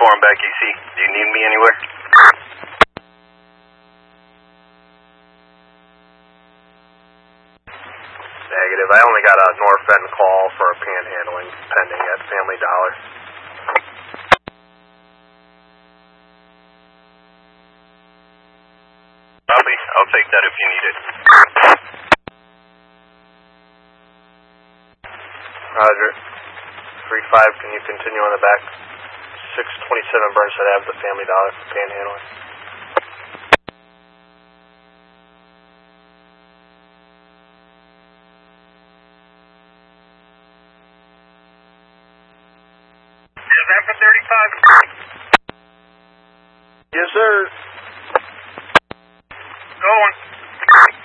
I'm back, AC. Do you need me anywhere? Negative. I only got a North End call for a panhandling pending at Family Dollar. Copy. I'll take that if you need it. Roger. 3-5, can you continue on the back? 627 Burnside Ave, the Family Dollar for panhandling. Is that for 35? Yes, sir. Going.